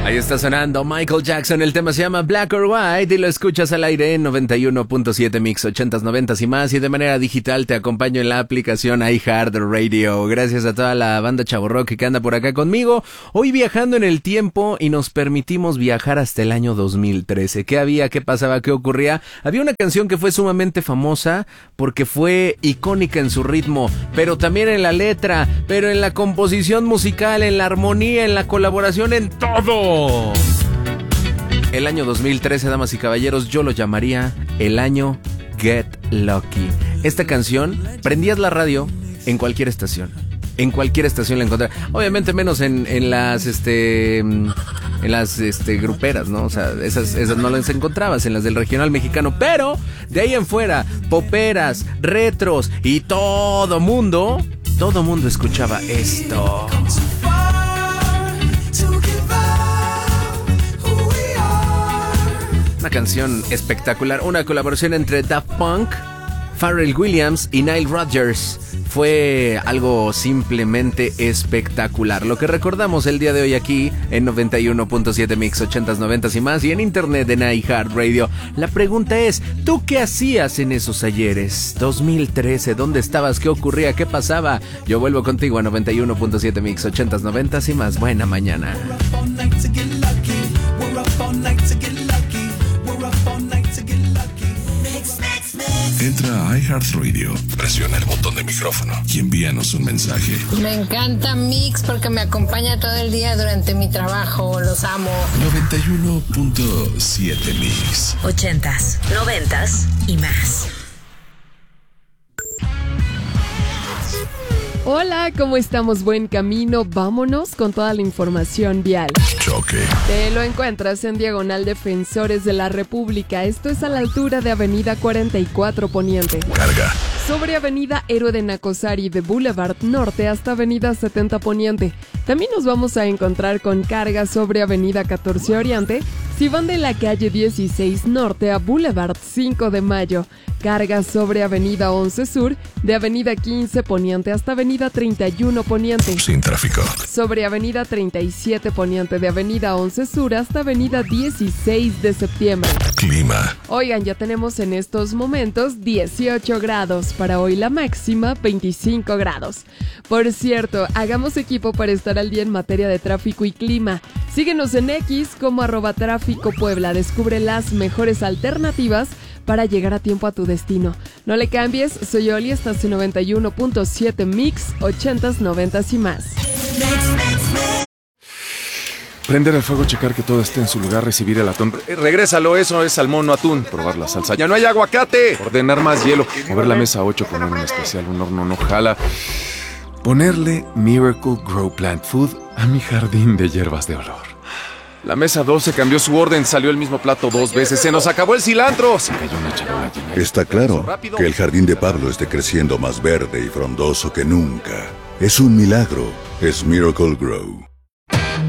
Ahí está sonando Michael Jackson, el tema se llama Black or White y lo escuchas al aire en 91.7 Mix 80s, 90s y más, y de manera digital te acompaño en la aplicación iHeartRadio. Gracias a toda la banda Chavorrock que anda por acá conmigo, hoy viajando en el tiempo y nos permitimos viajar hasta el año 2013. ¿Qué había? ¿Qué pasaba? ¿Qué ocurría? Había una canción que fue sumamente famosa porque fue icónica en su ritmo, pero también en la letra, pero en la composición musical, en la armonía, en la colaboración, en todo. El año 2013, damas y caballeros, yo lo llamaría el año Get Lucky. Esta canción, prendías la radio en cualquier estación. En cualquier estación la encontrabas. Obviamente menos en las gruperas, ¿no? O sea, esas no las encontrabas en las del regional mexicano. Pero de ahí en fuera, poperas, retros y todo mundo escuchaba esto. Una canción espectacular, una colaboración entre Daft Punk, Pharrell Williams y Nile Rodgers. Fue algo simplemente espectacular. Lo que recordamos el día de hoy aquí en 91.7 Mix 80s, 90s y más, y en internet en iHeartRadio. La pregunta es, ¿tú qué hacías en esos ayeres? 2013, ¿dónde estabas? ¿Qué ocurría? ¿Qué pasaba? Yo vuelvo contigo a 91.7 Mix 80s, 90s y más. Buena mañana. Entra a iHeartRadio, presiona el botón de micrófono y envíanos un mensaje. Me encanta Mix porque me acompaña todo el día durante mi trabajo. Los amo. 91.7 Mix 80s, 90s y más. Hola, ¿cómo estamos? Buen camino. Vámonos con toda la información vial. Choque. Te lo encuentras en diagonal Defensores de la República. Esto es a la altura de Avenida 44 Poniente. Carga. Sobre Avenida Héroe de Nacosari de Boulevard Norte hasta Avenida 70 Poniente. También nos vamos a encontrar con carga sobre Avenida 14 Oriente si van de la calle 16 Norte a Boulevard 5 de Mayo. Carga sobre Avenida 11 Sur de Avenida 15 Poniente hasta Avenida 31 Poniente. Sin tráfico. Sobre Avenida 37 Poniente de Avenida 11 Sur hasta Avenida 16 de Septiembre. Clima. Oigan, ya tenemos en estos momentos 18 grados. Para hoy la máxima 25 grados. Por cierto, hagamos equipo para estar al día en materia de tráfico y clima. Síguenos en X como @tráficopuebla. Descubre las mejores alternativas para llegar a tiempo a tu destino. No le cambies, soy Oli, estás en 91.7 Mix 80s, 90s y más. Prender el fuego, checar que todo esté en su lugar, recibir el atún. Regrésalo, eso es salmón, no atún. Probar la salsa. ¡Ya no hay aguacate! Ordenar más hielo. Mover la mesa 8, poner un especial, un horno no jala. Ponerle Miracle Grow Plant Food a mi jardín de hierbas de olor. La mesa 12 cambió su orden, salió el mismo plato 2 veces. ¡Se nos acabó el cilantro! Se cayó una charola llena. Está claro que el jardín de Pablo esté creciendo más verde y frondoso que nunca. Es un milagro. Es Miracle Grow.